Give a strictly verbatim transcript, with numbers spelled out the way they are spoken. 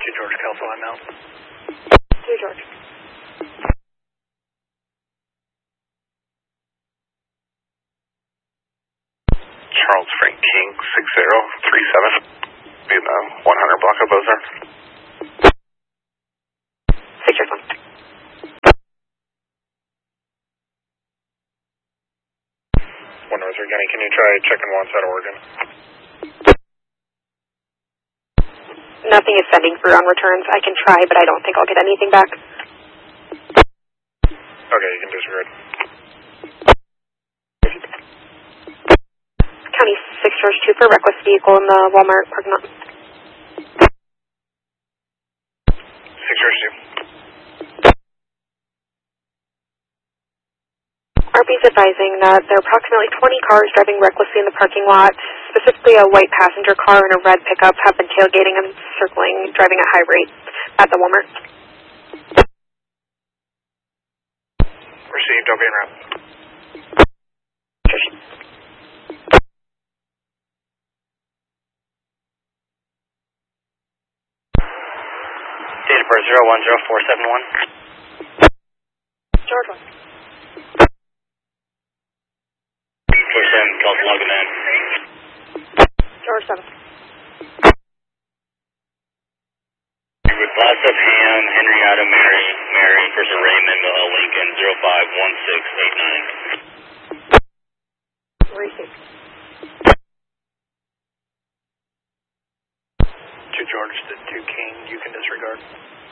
two George Kelso, I'm out. two George. Charles Frank King, six zero three seven, in the one hundred block of Ozark. six George one. one Northern County, can you try checking once out of Oregon? Nothing is sending through on returns. I can try, but I don't think I'll get anything back. Okay, you can disregard. County six George two for reckless vehicle in the Walmart parking lot. six George two. R P is advising that there are approximately twenty cars driving recklessly in the parking lot. Specifically, a white passenger car and a red pickup have been tailgating and circling, driving at high rate at the Walmart. Received, I'll be in route. Date of birth zero one zero four seven one. George one. four seven, Kelso logging in. George seven. With Glass of Ham, Henrietta Mary, Mary versus Raymond uh, Lincoln zero five one six eight nine. Received. two George to two King, you can disregard.